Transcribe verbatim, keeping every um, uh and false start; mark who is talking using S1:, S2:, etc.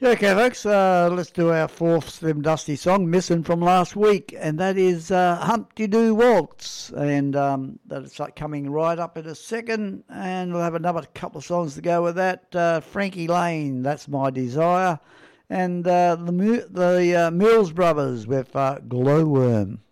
S1: Yeah, okay, folks, uh, let's do our fourth Slim Dusty song, missing from last week, and that is uh, Humpty Doo Waltz, and um, that's like coming right up in a second, and we'll have another couple of songs to go with that. Uh, Frankie Lane, That's My Desire, and uh, the, the uh, Mills Brothers with uh, Glowworm.